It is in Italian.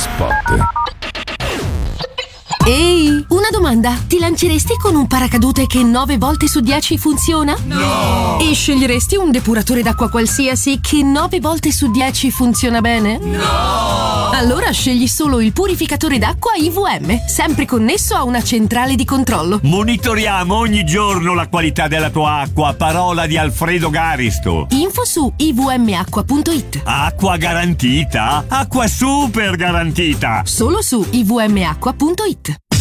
Spot. Ehi, una domanda. Ti lanceresti con un paracadute che 9 volte su 10 funziona? No! E sceglieresti un depuratore d'acqua qualsiasi che 9 volte su 10 funziona bene? No! Allora scegli solo il purificatore d'acqua IVM, sempre connesso a una centrale di controllo. Monitoriamo ogni giorno la qualità della tua acqua, parola di Alfredo Garisto. Info su ivmacqua.it. Acqua garantita? Acqua super garantita! Solo su ivmacqua.it.